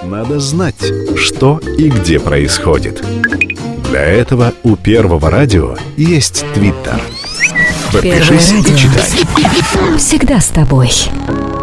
надо знать, что и где происходит. Для этого у Первого радио есть Твиттер. Подпишись и читай. Всегда с тобой.